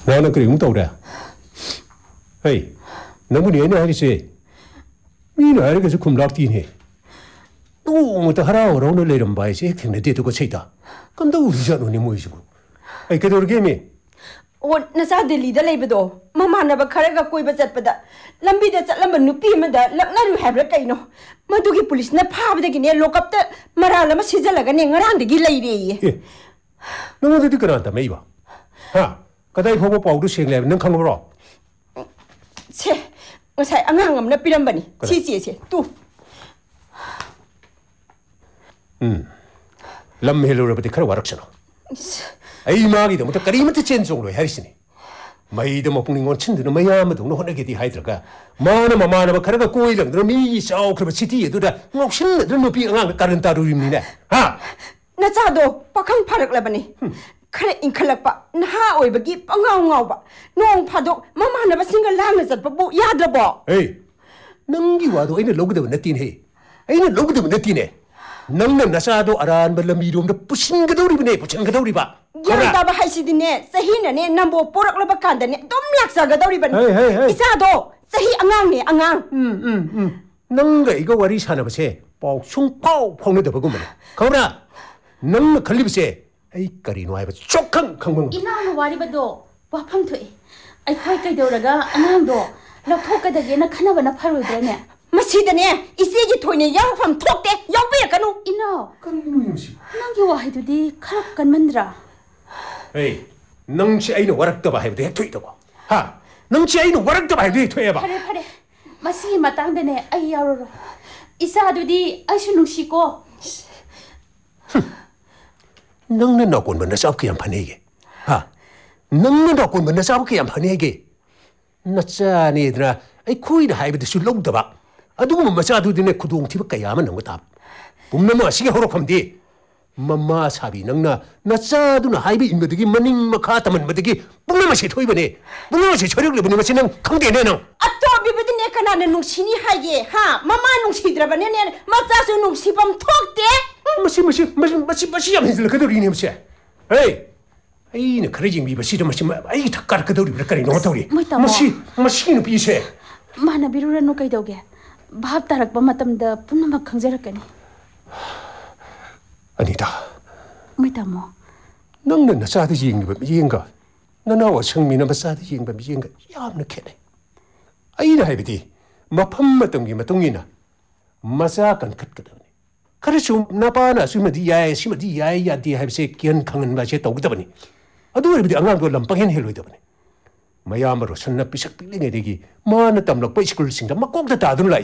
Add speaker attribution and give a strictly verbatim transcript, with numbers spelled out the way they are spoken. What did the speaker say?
Speaker 1: 나는 그래 응떠오래. 헤이, 너무 얘네 하리지. 미는 하리게서 쿰락디네. 너무 또 하라오라 오늘 내려면 봐야지. 핵행내 대두고 쳐있다. 그럼 너 우리 자손이 뭐이시고. 아이, 그대로 게임이.
Speaker 2: 오, 나사 델리다 레이버도. 마마나바 카라가 꼬이바 잣바다. 람비다 잣람바 누피마다 락나루 해브라 까이노. 마두기 폴리스나 파바다기네 록업다 마라라마 시잘라가네 ngaran데기 레이리.
Speaker 1: 예. 너무들이 그러한다 메이바. 하, 그다이 보고 보고도 생래면 능 강으로.
Speaker 2: 체, ngасai angang amna pirambani. Chi chi chi. Tu.
Speaker 1: 음. 람헬로르버디 카라 와락셔노. 아이 마기도 못해 까리면트 젠종로 해리시니. 마이도 못 뽑는 건 친드는 마야마도 혼내게디 하이들가. 마나 마마나 카라가 꼬이랑 너 미기 싸우 그러면 시티에도다. 혹시나 너 높이 앙 까른 따루림니네. 하.
Speaker 2: 나자도 파캉 파락라바니. 그래 인칼락바 나하 오이버기 빵가옹가오바 농 파독 마마나바 싱글 랑나 잣바보 야드라보.
Speaker 1: 에이. 능기 와도 아이는 로그데브 내띠네. 아이는 로그데브 내띠네. 너는 나사도 아란 발람이롬도 부신 그도리네 부신 그도리바.
Speaker 2: 야다바 하시디네 사히나네 남보 포락라바 칸다네 좀 락사 그도리바니.
Speaker 1: 헤이 헤이 헤이.
Speaker 2: 이사도 사히 앙앙네 앙앙.
Speaker 1: 음음 음. 너가 이거 와리 사나버세 ပေါ숭 ပေါ 펑네도 보고 말이야. 그러나 너는 걸리버세 아이 까리 노아이버 쪽강 강봉.
Speaker 3: 이나노 와리바도 와팜 토이. 아이 코이 까이도라가 아나도 럭토까다게나 카나바나 파로이드라네.
Speaker 2: 마시다네 이세기 토이네 양팜 톡대 양베야카노.
Speaker 3: 이나
Speaker 1: 깐누임시.
Speaker 3: 낭기 와이두디 카락간 만드라.
Speaker 1: 에이, 능치 아이는 와락더바 해도 핵토이더고. 하, 능치 아이는 와락더바 해도 핵토해봐.
Speaker 3: 파레 파레. 마시기 마땅데네 아이 야로로. 이사두디 아이슈 눅시고.
Speaker 1: 너는 너군 맨날 싸우게 안 파네게. 하, 너는 너군 맨날 싸우게 안 파네게. 나짜니 얘들아, 아이 코이를 하이브도 술롱더바. 아두고 마사두디네 구동티브 까야만 넘고 답. 분명히 시계 호록함디. 마마 사비 능나 나짜두나 하이브 인거드기 머닝 마카타만 머드기 분명히 토이버네. 분명히 저력을 보니 마시는 강대네 너.
Speaker 2: 아또 비비드네 카나네 농시니 하게 하 마마 농시드라바네 마짜수 농시밤 톡대.
Speaker 1: 마시 마시 마시 마시 마시 하면서 그들이 냄새. 에이, 아이는 그러지 미버 시도 마시 아이 닭가락 그들이 그렇게 노타우리. 마시 마시는 비세.
Speaker 3: 마나 비루라노 까이도게. 밥 따락바 마땀다 분나막 강제락가니.
Speaker 1: 아니다.
Speaker 3: 뭐다모?
Speaker 1: 너는 나 사드 지행가 미행가. 너나와 성민은 사드 지행가 미행가. 야무나 캐네. 아이나 해비디 마팜 마땅기 마땅이나 마사간 컷거든. 그래서 나빠나 수마디 야에 시마디 야에 야디 해비세 기한 강은 맛이 떠오르다보니. 아도 해비디 안간도 람빵hen 헬로이다보니. 마야마로 선나 비삭 빌링에 되기 마나 땀락 빠이시걸 생각 막 꼭다 다들라이.